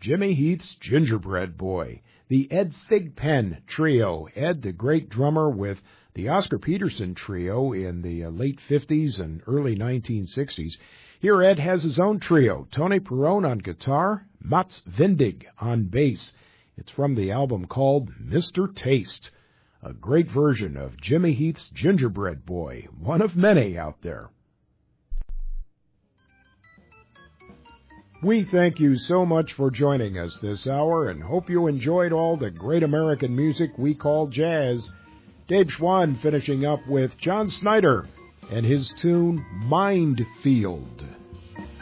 Jimmy Heath's Gingerbread Boy, the Ed Thigpen Trio. Ed, the great drummer with the Oscar Peterson Trio in the late 50s and early 1960s. Here Ed has his own trio, Tony Perrone on guitar, Mats Vindig on bass. It's from the album called Mr. Taste, a great version of Jimmy Heath's Gingerbread Boy, one of many out there. We thank you so much for joining us this hour and hope you enjoyed all the great American music we call jazz. Dave Schwann finishing up with John Snyder and his tune Mind Field.